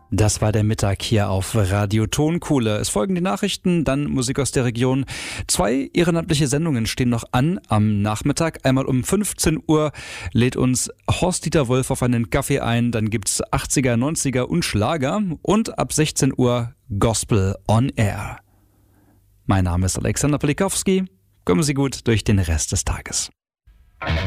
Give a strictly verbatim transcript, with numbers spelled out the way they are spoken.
Das war der Mittag hier auf Radio Tonkuhle. Es folgen die Nachrichten, dann Musik aus der Region. Zwei ehrenamtliche Sendungen stehen noch an am Nachmittag. Einmal um fünfzehn Uhr lädt uns Horst-Dieter Wolf auf einen Kaffee ein. Dann gibt's achtziger, neunziger und Schlager. Und ab sechzehn Uhr Gospel on Air. Mein Name ist Alexander Pelikowski. Kommen Sie gut durch den Rest des Tages.